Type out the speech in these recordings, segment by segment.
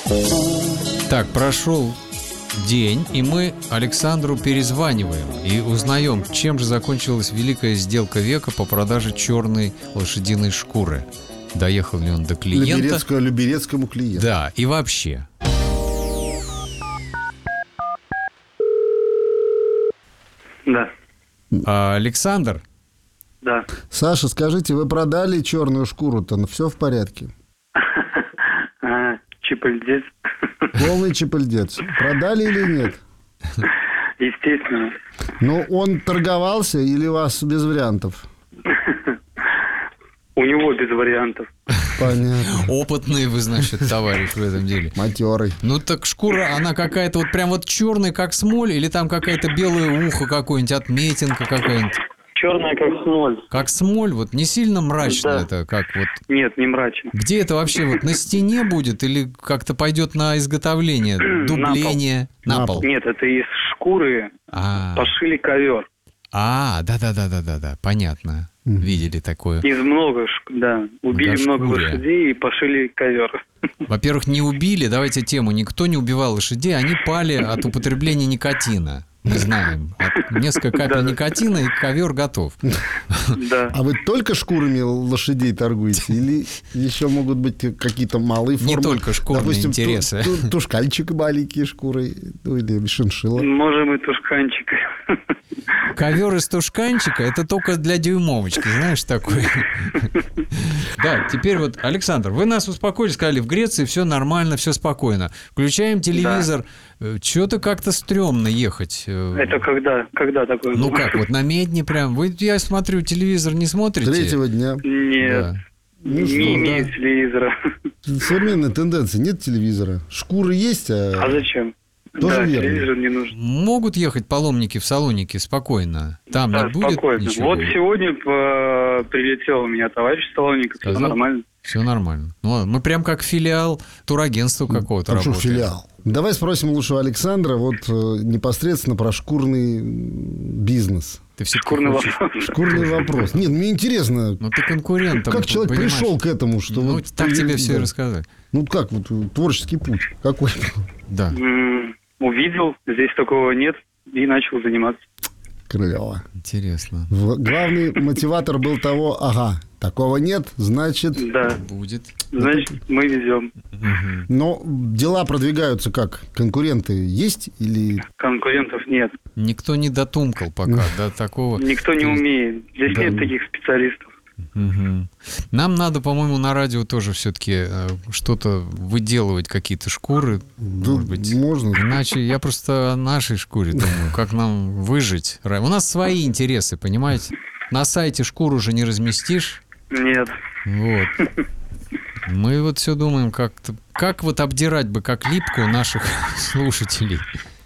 Так, прошел день, и мы Александру перезваниваем и узнаем, чем же закончилась великая сделка века по продаже черной лошадиной шкуры. Доехал ли он до клиента? Люберецкому клиенту. Да, и вообще. Да. Александр? Да. Саша, скажите, вы продали черную шкуру-то? Все в порядке? Чипольдец. Полный чипольдец. Продали или нет? Естественно. Ну, он торговался или у вас без вариантов? У него без вариантов. Понятно. Опытный вы, значит, товарищ в этом деле. Матерый. Ну так шкура, она какая-то вот прям вот черная, как смоль, или там какая-то белое ухо какое-нибудь, отметинка какая-нибудь? Черная, как смоль. Как смоль, вот не сильно мрачно Да. это, как вот. Нет, не мрачно. Где это вообще, вот на стене будет или как-то пойдет на изготовление, дубление? На пол. Нет, это из шкуры пошили ковер. Да, понятно. Видели такое. Из убили много лошадей и пошили ковер. Во-первых, не убили, давайте тему, никто не убивал лошадей, они пали от употребления никотина. Мы знаем. Несколько капель никотина, и ковер готов. Да. А вы только шкурами лошадей торгуете? Или еще могут быть какие-то малые формы? Не только шкурные, допустим, интересы. Тушканчик маленькие шкуры, ну или шиншилла. Можем и тушканчик. Ковер из тушканчика — это только для дюймовочки, знаешь, такой. Да, теперь вот, Александр, вы нас успокоили, сказали, в Греции все нормально, все спокойно. Включаем телевизор. Что-то как-то стрёмно ехать. Это когда такое? Ну как, вот на Медне прям. Вы, я смотрю, телевизор не смотрите? Третьего дня. Нет. Да. Не имею телевизора. Современная тенденция. Нет телевизора. Шкуры есть, А зачем? Тоже верно. Телевизор не нужен. Могут ехать паломники в Салоники спокойно? Там не будет спокойно. ничего? Вот сегодня прилетел у меня товарищ в Салониках, все нормально. Все нормально. Ну, мы прям как филиал турагентства какого-то работаем. Что филиал? Давай спросим лучше у Александра вот непосредственно про шкурный бизнес. Шкурный вопрос. Шкурный вопрос. Нет, мне интересно. Ну ты конкурентом. Как человек пришел к этому, что ну, вот так тебе все и рассказать. Ну как вот творческий путь какой? Да. Увидел, здесь такого нет, и начал заниматься. Клево. Интересно. Главный мотиватор был того, такого нет, значит... Да. Будет. Значит, мы везем. Но дела продвигаются как? Конкуренты есть или... Конкурентов нет. Никто не дотумкал пока до такого. Никто не умеет. Здесь нет таких специалистов. Нам надо, по-моему, на радио тоже все-таки что-то выделывать, какие-то шкуры. Да, может быть. можно. Иначе я просто о нашей шкуре думаю, как нам выжить. У нас свои интересы, понимаете? На сайте шкуру же не разместишь. Нет. Вот. Мы вот все думаем, как вот обдирать бы как липку наших слушателей.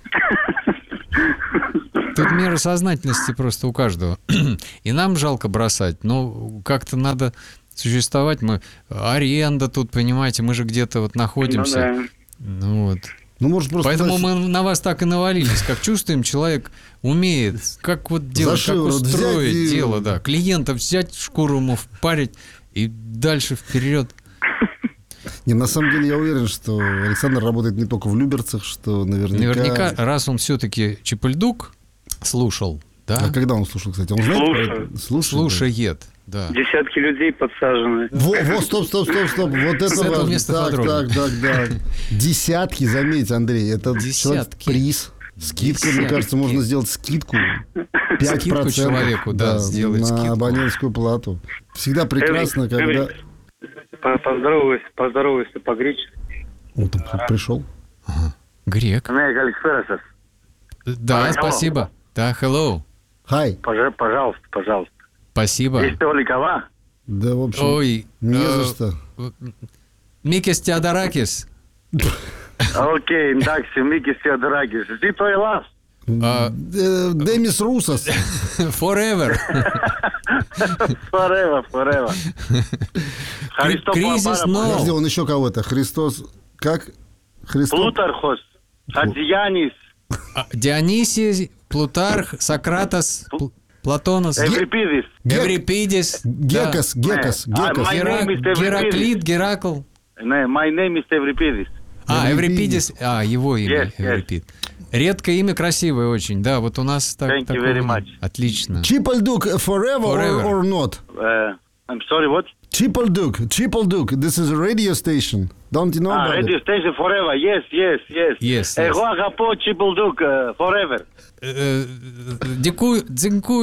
Тут мера сознательности просто у каждого. И нам жалко бросать, но как-то надо существовать. Аренда тут, понимаете, мы же где-то вот находимся. Ну, вот. Ну, может, просто поэтому мы на вас так и навалились. Как чувствуем, человек умеет, как вот делать, как устроить дело. Да. Клиентов взять, шкуру ему впарить и дальше вперед. Не, на самом деле я уверен, что Александр работает не только в Люберцах, что наверняка, раз он все-таки Чипольдук слушал, да? А когда он слушал, кстати? Он знает? Слушает, да. Десятки людей подсажены. Стоп. Вот это важно. Так. Десятки, заметь, Андрей, это приз. Скидка, мне кажется, можно сделать скидку 5%. Скидку человеку, сделать скидку. На абонентскую плату. Всегда прекрасно, когда... Поздоровайся по-гречески. Он там кто-то пришел. Грек. Да, спасибо. Да, hello. Hi. Пожалуйста. Спасибо. Да, в общем, ой, не за что. Микис Теодоракис. Окей, εντάξει, Μίκης Θεοδωράκης. Εσύ το Ελλάς. Демис Русос. Forever. Forever. Кризис, но... Подожди, он еще кого-то. Христос... Как? Плутархос. Адьянис. Дионисий, Плутарх, Сократос, Платонос. Эврипидис. Гекас. My name is Гераклит, Геракл. My name is Evripidis. Эврипидис. Его имя. Эврипид. Редкое имя, красивое очень. Да, вот у нас так. Thank you very much. Отлично. Чипольдук forever or not? I'm sorry, what? Чипольдук. This is a radio station. Don't you know about radio it? station forever. Yes. Εγώ αγαπώ Τσίπολντουκ forever. Дзинкую.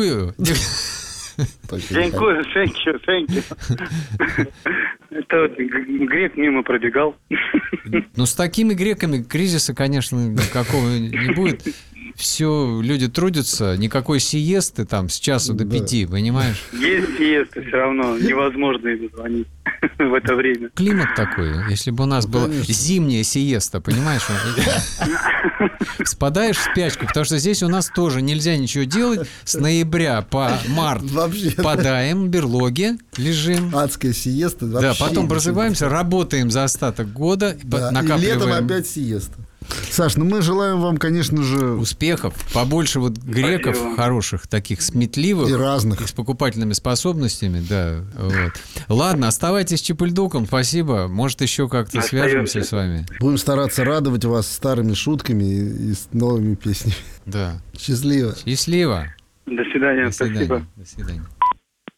Дзинкую, thank you. Это вот грек мимо пробегал. Ну, с такими греками кризиса, конечно, никакого не будет. Все, люди трудятся, никакой сиесты там с часу до 5, понимаешь? Есть сиеста, все равно невозможно им звонить в это время. Климат такой, если бы у нас была зимняя сиеста, понимаешь? Спадаешь в спячку, потому что здесь у нас тоже нельзя ничего делать. С ноября по март впадаем в берлоге, лежим. Адская сиеста. Да, потом просыпаемся, работаем за остаток года, накапливаем. И летом опять сиеста. Саш, ну мы желаем вам, конечно же... Успехов, побольше вот греков хороших, таких сметливых. И разных. С покупательными способностями, да. Вот. Ладно, оставайтесь Чипольдуком, спасибо. Может, еще как-то свяжемся с вами. Будем стараться радовать вас старыми шутками и с новыми песнями. Да. Счастливо. Счастливо. До свидания, спасибо. До свидания.